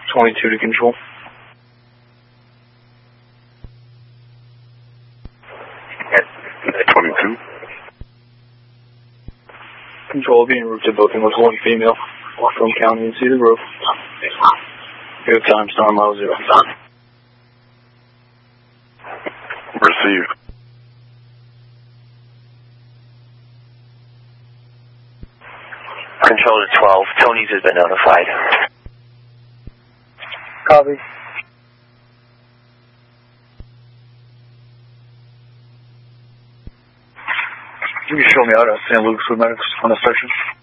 22 to control. At 22. Control being routed to booking with one female from County and Cedar Grove. Good time, Star Mile 0. Received. Control to 12. Tony's has been notified. Copy. You can show me out at St. Luke's with medics on the section.